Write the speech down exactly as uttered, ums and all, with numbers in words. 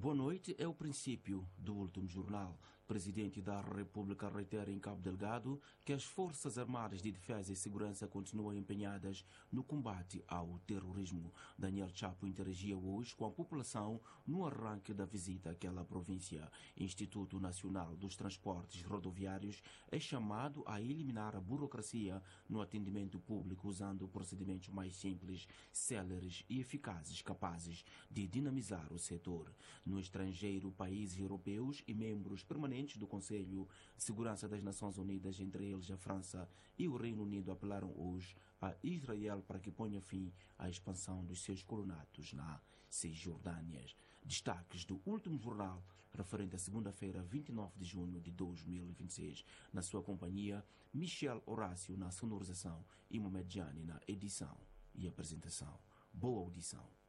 Boa noite é o princípio do último jornal. O presidente da República reitera em Cabo Delgado que as Forças Armadas de Defesa e Segurança continuam empenhadas no combate ao terrorismo. Daniel Chapo interagia hoje com a população no arranque da visita àquela província. Instituto Nacional dos Transportes Rodoviários é chamado a eliminar a burocracia no atendimento público usando procedimentos mais simples, céleres e eficazes capazes de dinamizar o setor. No estrangeiro, países europeus e membros permanentes do Conselho de Segurança das Nações Unidas, entre eles a França e o Reino Unido, apelaram hoje a Israel para que ponha fim à expansão dos seus colonatos na Cisjordânia. Destaques do último jornal, referente à segunda-feira, vinte e nove de junho de dois mil e vinte e seis. Na sua companhia, Michel Horácio na sonorização e Mohamed Jani na edição e apresentação. Boa audição.